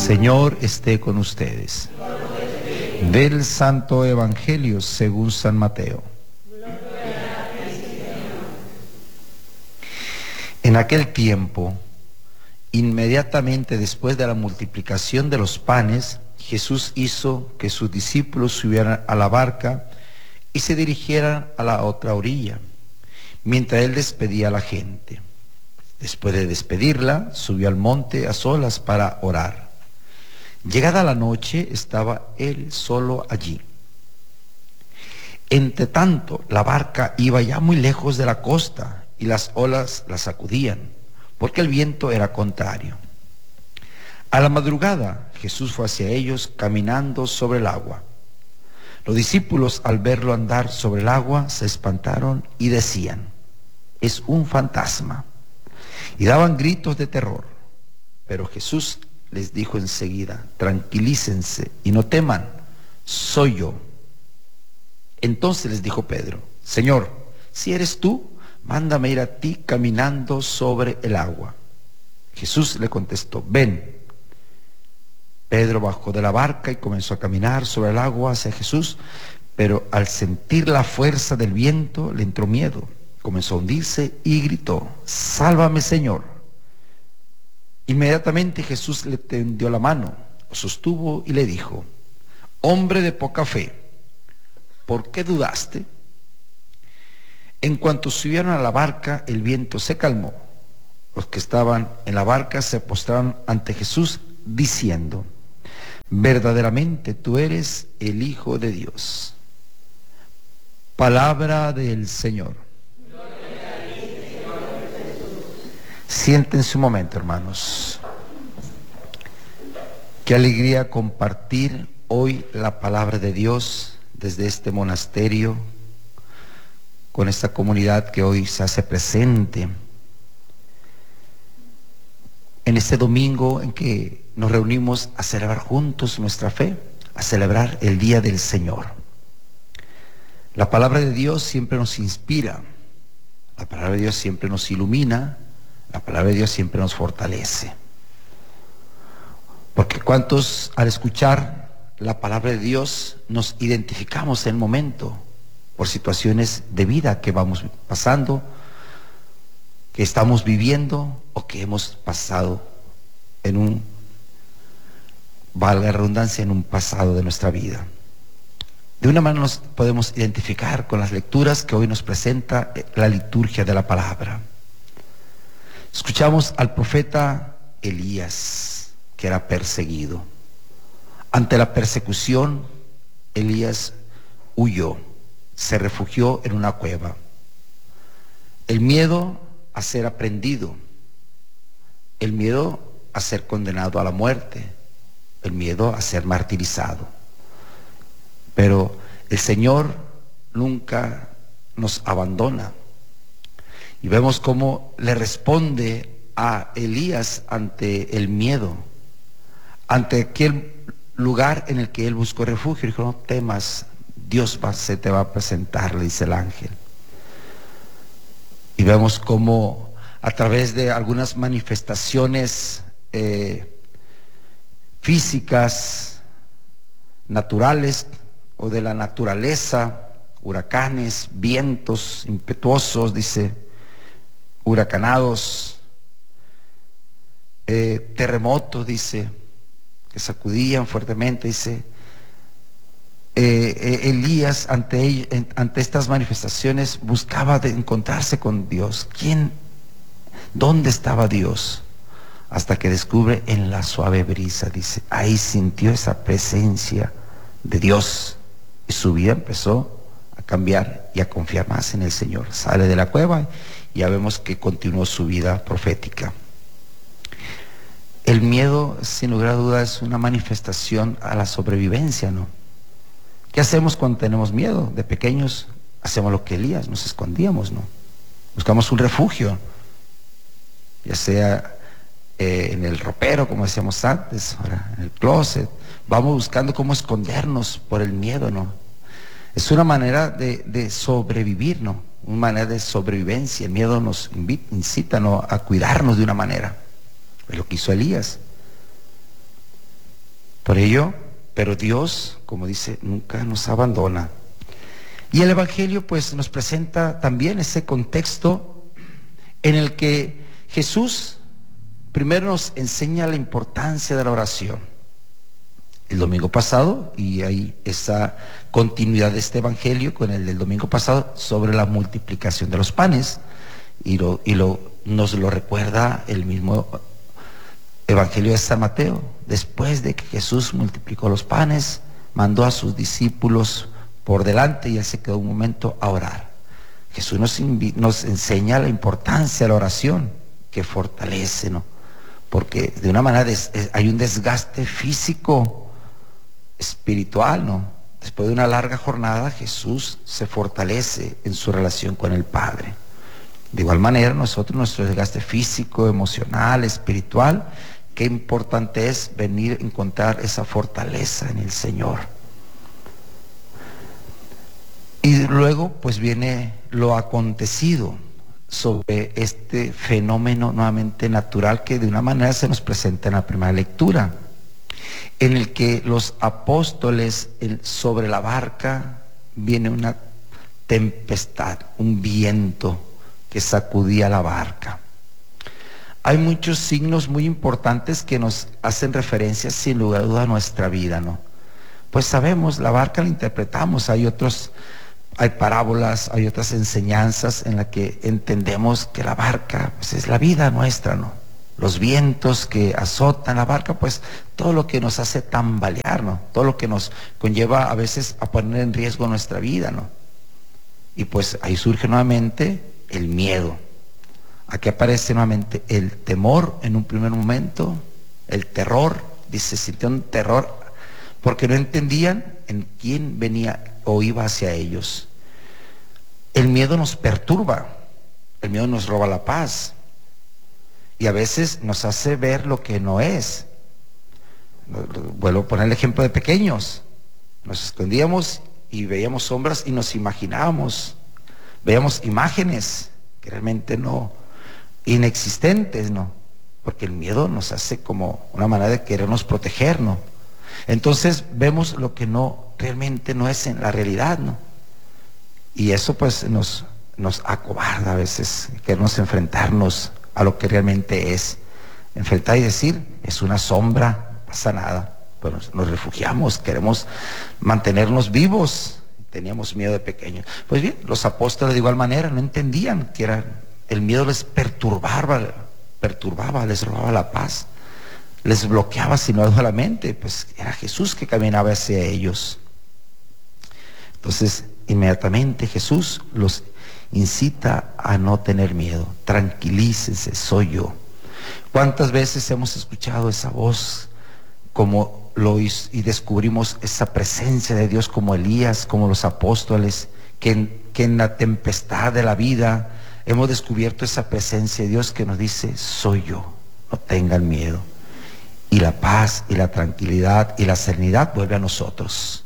Señor esté con ustedes. Del Santo Evangelio según San Mateo. En aquel tiempo, inmediatamente después de la multiplicación de los panes, Jesús hizo que sus discípulos subieran a la barca y se dirigieran a la otra orilla, mientras él despedía a la gente. Después de despedirla, subió al monte a solas para orar. Llegada la noche, estaba él solo allí. Entre tanto, la barca iba ya muy lejos de la costa y las olas la sacudían, porque el viento era contrario. A la madrugada, Jesús fue hacia ellos caminando sobre el agua. Los discípulos, al verlo andar sobre el agua, se espantaron y decían: «Es un fantasma», y daban gritos de terror. Pero Jesús les dijo enseguida: «Tranquilícense y no teman, soy yo». Entonces les dijo Pedro: «Señor, si eres tú, mándame ir a ti caminando sobre el agua». Jesús le contestó: «Ven». Pedro bajó de la barca y comenzó a caminar sobre el agua hacia Jesús, pero al sentir la fuerza del viento le entró miedo. Comenzó a hundirse y gritó: «Sálvame, Señor». Inmediatamente Jesús le tendió la mano, lo sostuvo y le dijo: «Hombre de poca fe, ¿por qué dudaste?». En cuanto subieron a la barca, el viento se calmó. Los que estaban en la barca se postraron ante Jesús diciendo: «Verdaderamente tú eres el Hijo de Dios». Palabra del Señor. Siéntense un momento, hermanos. Qué alegría compartir hoy la palabra de Dios desde este monasterio, con esta comunidad que hoy se hace presente, en este domingo en que nos reunimos a celebrar juntos nuestra fe, a celebrar el Día del Señor. La palabra de Dios siempre nos inspira, la palabra de Dios siempre nos ilumina, la palabra de Dios siempre nos fortalece. Porque cuántos al escuchar la palabra de Dios nos identificamos en el momento por situaciones de vida que vamos pasando, que estamos viviendo o que hemos pasado en un, valga la redundancia, en un pasado de nuestra vida. De una manera nos podemos identificar con las lecturas que hoy nos presenta la liturgia de la palabra. Escuchamos al profeta Elías, que era perseguido. Ante la persecución, Elías huyó, se refugió en una cueva. El miedo a ser aprehendido, el miedo a ser condenado a la muerte, el miedo a ser martirizado. Pero el Señor nunca nos abandona. Y vemos cómo le responde a Elías ante el miedo, ante aquel lugar en el que él buscó refugio. Dijo: «No temas, Dios se te va a presentar», le dice el ángel. Y vemos cómo a través de algunas manifestaciones físicas, naturales o de la naturaleza, huracanes, vientos impetuosos, dice, huracanados, terremotos, dice, que sacudían fuertemente, dice, Elías ante estas manifestaciones buscaba de encontrarse con Dios. ¿Dónde estaba Dios? Hasta que descubre en la suave brisa, dice, ahí sintió esa presencia de Dios y su vida empezó a cambiar y a confiar más en el Señor. Sale de la cueva y ya vemos que continuó su vida profética. El miedo, sin lugar a dudas, es una manifestación a la sobrevivencia, ¿no? ¿Qué hacemos cuando tenemos miedo? De pequeños hacemos lo que Elías, nos escondíamos, ¿no? Buscamos un refugio, ya sea en el ropero, como decíamos antes, ahora en el closet. Vamos buscando cómo escondernos por el miedo, ¿no? Es una manera de sobrevivir, ¿no? Una manera de sobrevivencia. El miedo nos incita, ¿no?, a cuidarnos de una manera. Es lo que hizo Elías. Por ello, pero Dios, como dice, nunca nos abandona. Y el Evangelio pues nos presenta también ese contexto en el que Jesús primero nos enseña la importancia de la oración. El domingo pasado, y hay esa continuidad de este Evangelio con el del domingo pasado sobre la multiplicación de los panes, nos lo recuerda el mismo Evangelio de San Mateo. Después de que Jesús multiplicó los panes, mandó a sus discípulos por delante y él se quedó un momento a orar. Jesús nos enseña la importancia de la oración, que fortalece, ¿no? Porque de una manera hay un desgaste físico, espiritual, ¿no? Después de una larga jornada, Jesús se fortalece en su relación con el Padre. De igual manera, nosotros, nuestro desgaste físico, emocional, espiritual, qué importante es venir a encontrar esa fortaleza en el Señor. Y luego pues viene lo acontecido sobre este fenómeno nuevamente natural que de una manera se nos presenta en la primera lectura, en el que los apóstoles sobre la barca viene una tempestad, un viento que sacudía la barca. Hay muchos signos muy importantes que nos hacen referencia sin lugar a duda a nuestra vida, ¿no? Pues sabemos, la barca la interpretamos, hay parábolas, hay otras enseñanzas en las que entendemos que la barca pues es la vida nuestra, ¿no? Los vientos que azotan la barca, pues todo lo que nos hace tambalear, ¿no? Todo lo que nos conlleva a veces a poner en riesgo nuestra vida, ¿no? Y pues ahí surge nuevamente el miedo. Aquí aparece nuevamente el temor en un primer momento, el terror, dice, sintieron terror porque no entendían en quién venía o iba hacia ellos. El miedo nos perturba, el miedo nos roba la paz y a veces nos hace ver lo que no es. Vuelvo a poner el ejemplo de pequeños. Nos escondíamos y veíamos sombras y nos imaginábamos, veíamos imágenes que realmente no, inexistentes, ¿no? Porque el miedo nos hace como una manera de querernos proteger, ¿no? Entonces vemos lo que no, realmente no es en la realidad, ¿no? Y eso pues nos acobarda a veces, queremos enfrentarnos a lo que realmente es. Enfrentar y decir, es una sombra, no pasa nada. Pero nos refugiamos, queremos mantenernos vivos. Teníamos miedo de pequeños. Pues bien, los apóstoles de igual manera no entendían que el miedo les perturbaba, les robaba la paz, les bloqueaba sin duda la mente. Pues era Jesús que caminaba hacia ellos. Entonces, inmediatamente Jesús los incita a no tener miedo. Tranquilícense, soy yo. ¿Cuántas veces hemos escuchado esa voz y descubrimos esa presencia de Dios como Elías, como los apóstoles, que en la tempestad de la vida hemos descubierto esa presencia de Dios que nos dice, soy yo, no tengan miedo. Y la paz y la tranquilidad y la serenidad vuelve a nosotros.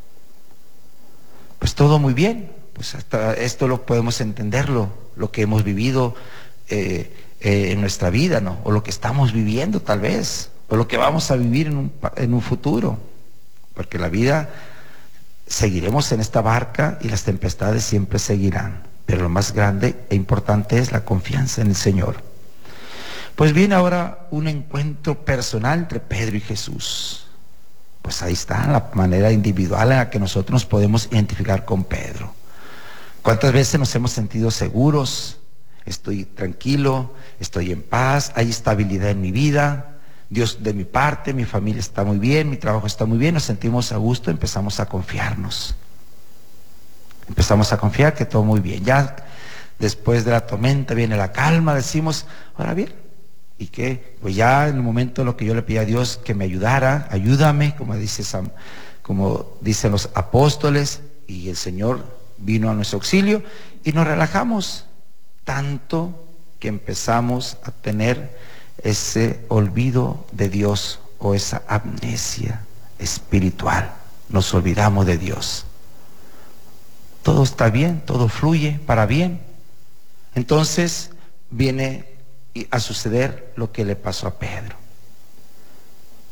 Pues todo muy bien, pues hasta esto lo podemos entenderlo, lo que hemos vivido en nuestra vida, ¿no? O lo que estamos viviendo tal vez, o lo que vamos a vivir en un futuro, porque la vida, seguiremos en esta barca y las tempestades siempre seguirán, pero lo más grande e importante es la confianza en el Señor. Pues viene ahora un encuentro personal entre Pedro y Jesús. Pues ahí está la manera individual en la que nosotros nos podemos identificar con Pedro. ¿Cuántas veces nos hemos sentido seguros? Estoy tranquilo, estoy en paz, hay estabilidad en mi vida, Dios de mi parte, mi familia está muy bien, mi trabajo está muy bien, nos sentimos a gusto, empezamos a confiarnos. Empezamos a confiar que todo muy bien. Ya después de la tormenta viene la calma, decimos, ahora bien, ¿y qué? Pues ya en el momento lo que yo le pedí a Dios que me ayudara, ayúdame, como dicen los apóstoles, y el Señor vino a nuestro auxilio y nos relajamos tanto que empezamos a tener ese olvido de Dios o esa amnesia espiritual. Nos olvidamos de Dios. Todo está bien, todo fluye para bien. Entonces viene a suceder lo que le pasó a Pedro.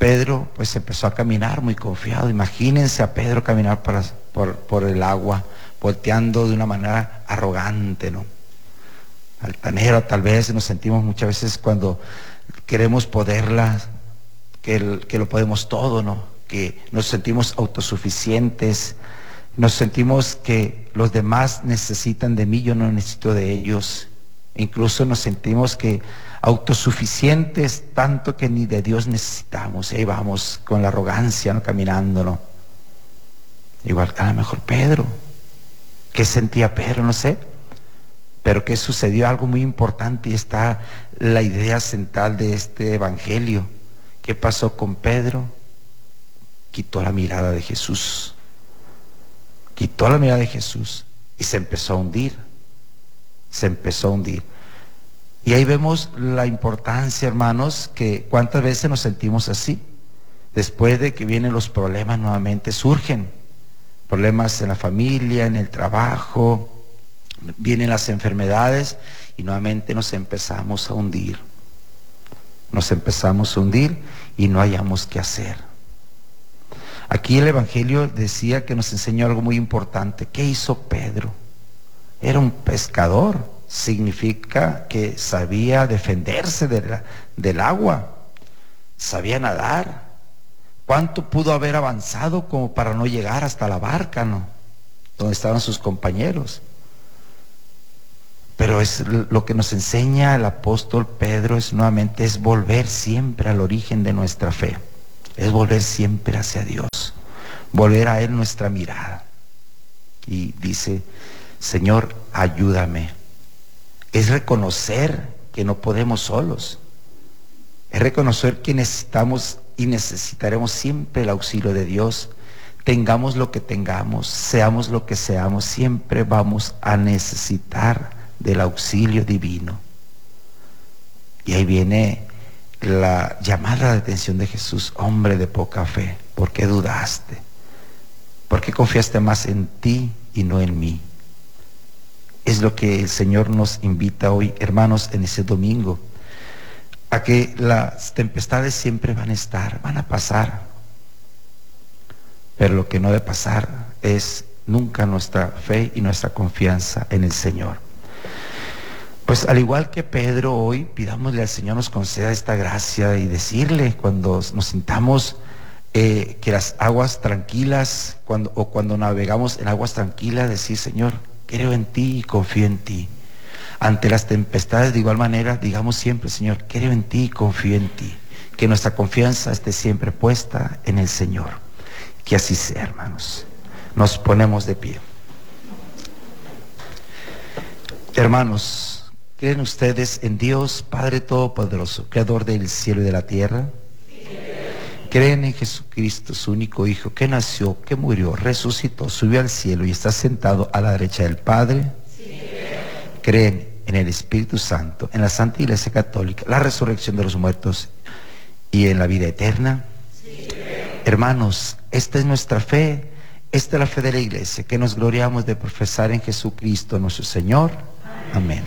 Pedro pues empezó a caminar muy confiado. Imagínense a Pedro caminar por el agua, volteando de una manera arrogante, ¿no? Altanero, tal vez nos sentimos muchas veces cuando queremos poderla, que lo podemos todo, ¿no? Que nos sentimos autosuficientes, nos sentimos que los demás necesitan de mí, yo no necesito de ellos. Incluso nos sentimos que autosuficientes, tanto que ni de Dios necesitamos. Y ahí vamos con la arrogancia, ¿no? Caminando, ¿no? Igual que a lo mejor Pedro. ¿Qué sentía Pedro? No sé. Pero que sucedió algo muy importante y está la idea central de este evangelio. ¿Qué pasó con Pedro? Quitó la mirada de Jesús. Quitó la mirada de Jesús y se empezó a hundir. Se empezó a hundir. Y ahí vemos la importancia, hermanos, que cuántas veces nos sentimos así. Después de que vienen los problemas, nuevamente surgen. Problemas en la familia, en el trabajo, vienen las enfermedades y nuevamente nos empezamos a hundir. Nos empezamos a hundir y no hayamos qué hacer. Aquí el Evangelio decía que nos enseñó algo muy importante. ¿Qué hizo Pedro? Era un pescador. Significa que sabía defenderse del agua. Sabía nadar. ¿Cuánto pudo haber avanzado como para no llegar hasta la barca, ¿no? Donde estaban sus compañeros. Pero es lo que nos enseña el apóstol Pedro es nuevamente es volver siempre al origen de nuestra fe. Es volver siempre hacia Dios. Volver a Él nuestra mirada. Y dice, Señor, ayúdame. Es reconocer que no podemos solos. Es reconocer que necesitamos y necesitaremos siempre el auxilio de Dios. Tengamos lo que tengamos, seamos lo que seamos, siempre vamos a necesitar del auxilio divino. Y ahí viene la llamada de atención de Jesús. Hombre de poca fe, ¿por qué dudaste? ¿Por qué confiaste más en ti y no en mí? Es lo que el Señor nos invita hoy, hermanos, en ese domingo, a que las tempestades siempre van a estar, van a pasar, pero lo que no debe pasar es nunca nuestra fe y nuestra confianza en el Señor. Pues al igual que Pedro, hoy pidámosle al Señor nos conceda esta gracia y decirle cuando nos sintamos que las aguas tranquilas, cuando navegamos en aguas tranquilas, decir, Señor, creo en ti y confío en ti. Ante las tempestades, de igual manera, digamos siempre, Señor, creo en ti y confío en ti. Que nuestra confianza esté siempre puesta en el Señor. Que así sea, hermanos. Nos ponemos de pie. Hermanos, ¿creen ustedes en Dios, Padre Todopoderoso, Creador del cielo y de la tierra? ¿Creen en Jesucristo, su único Hijo, que nació, que murió, resucitó, subió al cielo y está sentado a la derecha del Padre? Sí. ¿Creen en el Espíritu Santo, en la Santa Iglesia Católica, la resurrección de los muertos y en la vida eterna? Sí. Hermanos, esta es nuestra fe, esta es la fe de la Iglesia, que nos gloriamos de profesar en Jesucristo nuestro Señor. Amén.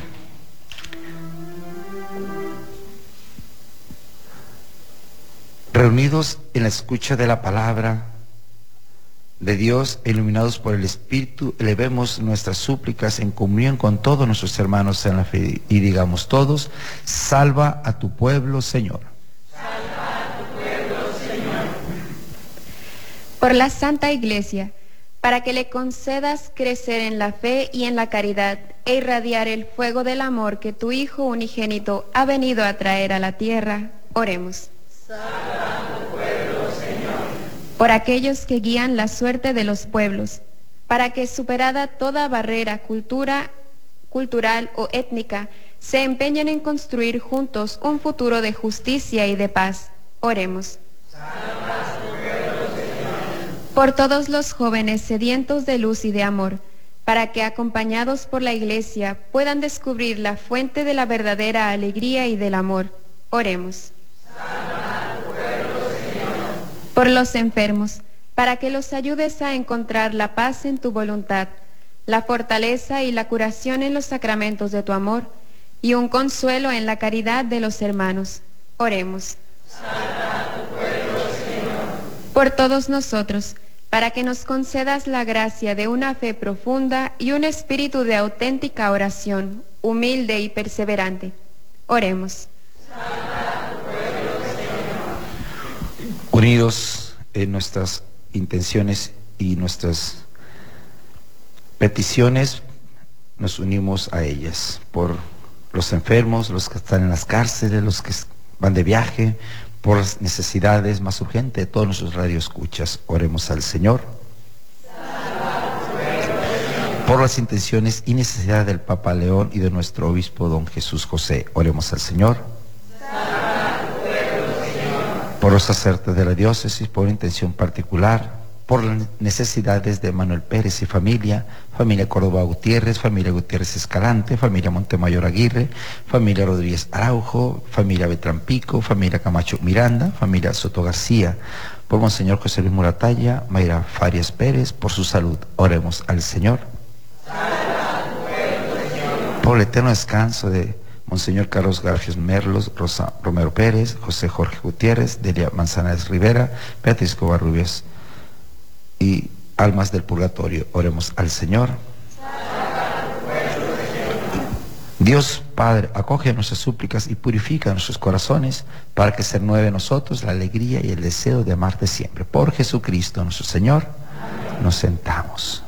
Reunidos en la escucha de la palabra de Dios, iluminados por el Espíritu, elevemos nuestras súplicas en comunión con todos nuestros hermanos en la fe y digamos todos, salva a tu pueblo, Señor. Salva a tu pueblo, Señor. Por la Santa Iglesia, para que le concedas crecer en la fe y en la caridad e irradiar el fuego del amor que tu Hijo unigénito ha venido a traer a la tierra, oremos. Salva a tu pueblo, Señor. Por aquellos que guían la suerte de los pueblos, para que superada toda barrera cultural o étnica, se empeñen en construir juntos un futuro de justicia y de paz. Oremos. Salva a tu pueblo, Señor. Por todos los jóvenes sedientos de luz y de amor, para que acompañados por la Iglesia puedan descubrir la fuente de la verdadera alegría y del amor. Oremos. Por los enfermos, para que los ayudes a encontrar la paz en tu voluntad, la fortaleza y la curación en los sacramentos de tu amor, y un consuelo en la caridad de los hermanos. Oremos. Salva a tu pueblo, por todos nosotros, para que nos concedas la gracia de una fe profunda y un espíritu de auténtica oración, humilde y perseverante. Oremos. Unidos en nuestras intenciones y nuestras peticiones, nos unimos a ellas por los enfermos, los que están en las cárceles, los que van de viaje, por las necesidades más urgentes de todos nuestros radioescuchas. Oremos al Señor. Por las intenciones y necesidades del Papa León y de nuestro obispo don Jesús José. Oremos al Señor. Por los sacerdotes de la diócesis, por intención particular, por las necesidades de Manuel Pérez y familia Córdoba Gutiérrez, familia Gutiérrez Escalante, familia Montemayor Aguirre, familia Rodríguez Araujo, familia Beltrán Pico, familia Camacho Miranda, familia Soto García, por Monseñor José Luis Muratalla, Mayra Farias Pérez, por su salud. Oremos al Señor. Por el eterno descanso de Monseñor Carlos Garfias Merlos, Rosa Romero Pérez, José Jorge Gutiérrez, Delia Manzanares Rivera, Beatriz Covarrubias y almas del purgatorio. Oremos al Señor. Dios Padre, acoge nuestras súplicas y purifica nuestros corazones para que se renueve en nosotros la alegría y el deseo de amarte siempre. Por Jesucristo nuestro Señor. Amén. Nos sentamos.